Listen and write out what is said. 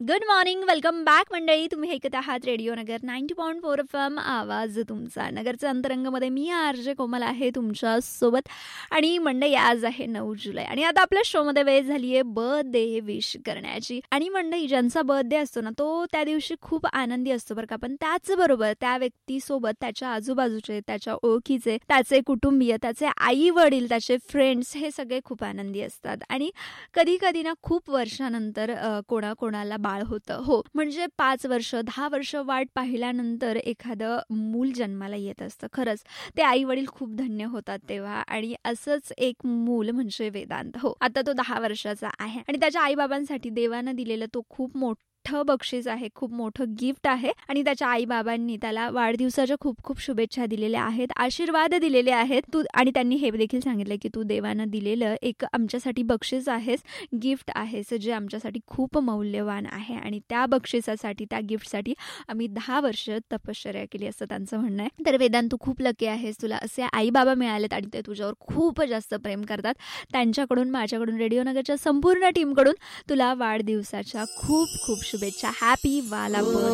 Good morning, welcome back मंडळी. तुम्ही ऐकत आहात रेडिओ नगर 90.4 FM, आवाज तुमचा. नगरच्या अंतरंगामध्ये मी आरजे कोमल आहे तुमच्या सोबत. आणि मंडळी, आज आहे 9 जुलै आणि आता आपल्या शोमध्ये वेळ झाली आहे बर्थडे विश करण्याची. आणि मंडळी, ज्यांचा बर्थडे असतो ना, तो त्या दिवशी खूप आनंदी असतो बरं का. पण त्याचबरोबर त्या व्यक्तीसोबत त्याच्या आजूबाजूचे, त्याच्या ओळखीचे, त्याचे कुटुंबीय, त्याचे आई वडील, त्याचे फ्रेंड्स हे सगळे खूप आनंदी असतात. आणि कधी कधी ना खूप वर्षानंतर कोणाकोणाला बाळ होतं. हो, म्हणजे 5 वर्ष 10 वर्ष वाट पाहिल्यानंतर एखादं मूल जन्माला येत असतं. खरंच ते आई वडील खूप धन्य होतात तेव्हा. आणि असंच एक मूल म्हणजे वेदांत. हो, आता तो 10 वर्षाचा आहे आणि त्याच्या आईबाबांसाठी देवानं दिलेलं तो खूप मोठं बक्षीस आहे, खूप मोठं गिफ्ट आहे. आणि त्याच्या आईबाबांनी त्याला वाढदिवसाच्या खूप खूप शुभेच्छा दिलेल्या आहेत, आशीर्वाद दिलेले आहेत. तू आणि त्यांनी हे देखील सांगितलं की तू देवानं दिलेलं एक आमच्यासाठी बक्षीस आहेस, गिफ्ट आहेस, जे आमच्यासाठी खूप मौल्यवान आहे. आणि त्या बक्षिसासाठी, त्या गिफ्टसाठी आम्ही 10 वर्ष तपश्चर्या केली असं त्यांचं म्हणणं आहे. तर वेदांत, तू खूप लकी आहेस, तुला असे आई बाबा मिळालेत आणि ते तुझ्यावर खूप जास्त प्रेम करतात. त्यांच्याकडून, माझ्याकडून, रेडिओ नगरच्या संपूर्ण टीमकडून तुला वाढदिवसाच्या खूप खूप शुभेच्छा. हॅपी वाला बर्थडे.